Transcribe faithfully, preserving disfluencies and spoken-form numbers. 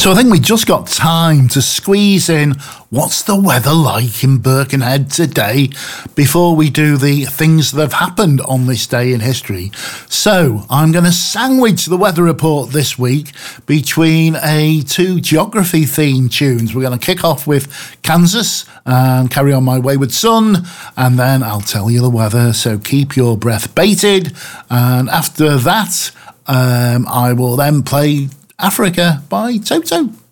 So I think we just got time to squeeze in what's the weather like in Birkenhead today before we do the things that have happened on this day in history. So I'm going to sandwich the weather report this week between a two geography themed tunes. We're going to kick off with Kansas and Carry On My Wayward Son, and then I'll tell you the weather, so keep your breath bated. And after that, um, I will then play Africa by Toto.